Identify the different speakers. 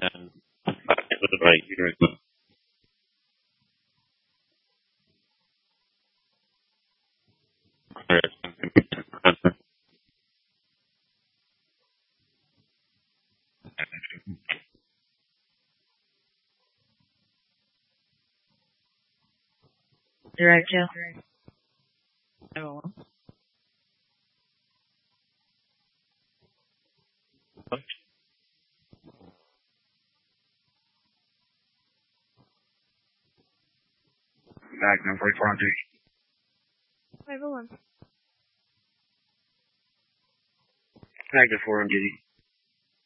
Speaker 1: and it was right here.
Speaker 2: Direct Joe. Everyone.
Speaker 3: Magnum 44 on duty.
Speaker 2: Everyone.
Speaker 3: Magnum 4 on duty.